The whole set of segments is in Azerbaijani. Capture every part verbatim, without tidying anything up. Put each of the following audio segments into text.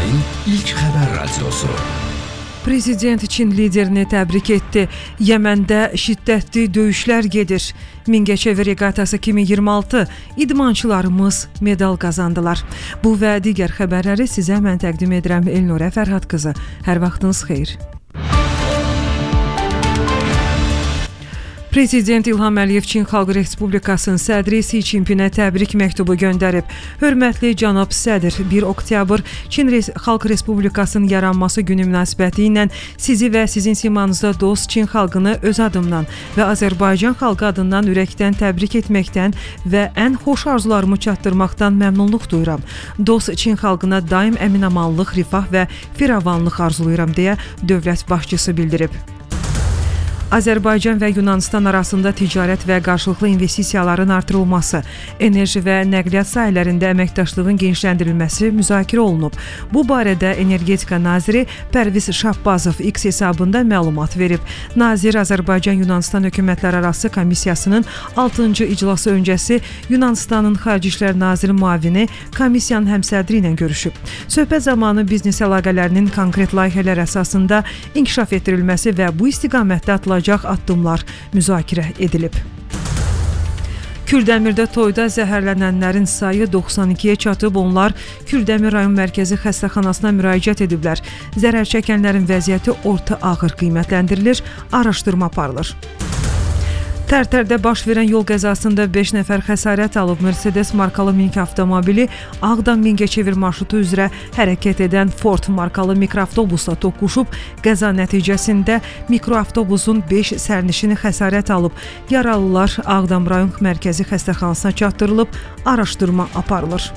Türkiyənin ilk xəbər radiosu. Prezident Çin liderini təbrik etdi. Yəməndə şiddətli döyüşlər gedir. Mingəçevir reqatası iki min iyirmi altı idmançılarımız medal qazandılar. Bu və digər xəbərləri sizə mən təqdim edirəm Elnurə Fərhad qızı. Hər vaxtınız xeyir. Prezident İlham Əliyev Çin Xalq Respublikasının sədri Si Jinpinə təbrik məktubu göndərib. Hörmətli cənab sədr, bir oktyabr Çin Xalq Respublikasının yaranması günü münasibəti ilə sizi və sizin simanızda dost Çin xalqını öz adımdan və Azərbaycan xalqı adından ürəkdən təbrik etməkdən və ən xoş arzularımı çatdırmaqdan məmnunluq duyuram. Dost Çin xalqına daim əminamanlıq, rifah və firavanlıq arzulayıram deyə dövlət başçısı bildirib. Azərbaycan və Yunanistan arasında ticarət və qarşılıqlı investisiyaların artırılması, enerji və nəqliyyat sahələrində əməkdaşlığın genişləndirilməsi müzakirə olunub. Bu barədə Energetika naziri Pərviz Şahbazov X hesabında məlumat verib. Nazir Azərbaycan-Yunanistan hökumətlərarası komissiyasının altıncı iclası öncəsi Yunanistanın Xarici İşlər Naziri müavini komissiyanın həmsədri ilə görüşüb. Söhbət zamanı biznes əlaqələrinin konkret layihələr əsasında inkişaf etdirilməsi və bu istiqamətdə atılacaq addımlar müzakirə edilib. Kürdəmirdə toyda zəhərlənənlərin sayı doxsan ikiyə çatıb, onlar Kürdəmir rayon mərkəzi xəstəxanasına müraciət ediblər. Zərər çəkənlərin vəziyyəti orta ağır qiymətləndirilir, araşdırma aparılır. Tərtərdə baş verən yol qəzasında beş nəfər xəsarət alıb. Mercedes markalı minik avtomobili Ağdam Mingəçevir marşrutu üzrə hərəkət edən Ford markalı mikroavtobusla toqquşub. Qəza nəticəsində mikroavtobusun beş sərnişini xəsarət alıb. Yaralılar Ağdam rayon mərkəzi xəstəxanasına çatdırılıb, araşdırma aparılır.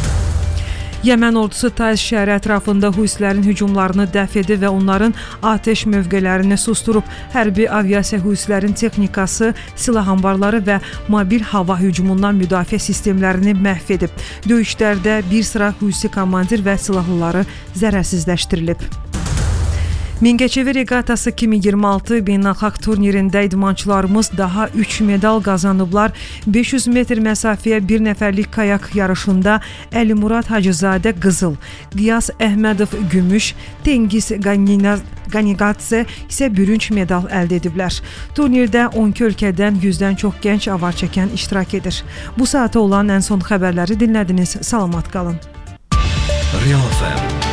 Yəmən ordusu Taiz şəhəri ətrafında Husilərin hücumlarını dəf edib və onların atəş mövqələrini susturub. Hərbi aviasiya Husilərin texnikası, silah anbarları və mobil hava hücumundan müdafiə sistemlərini məhv edib. Döyüşlərdə bir sıra Husi komandir və silahlıları zərərsizləşdirilib. Mingəçevir reqatası iki min iyirmi altı beynəlxalq turnirində idmançılarımız daha üç medal qazanıblar. beş yüz metr məsafəyə bir nəfərlik kayak yarışında Əlimurad Hacızadə qızıl, Qiyas Əhmədov gümüş, Tengiz Ganiqadze isə bürünc medal əldə ediblər. Turnirdə on iki ölkədən yüzdən çox gənc avar çəkən iştirak edir. Bu saata olan ən son xəbərləri dinlədiniz. Salamat qalın. Real F M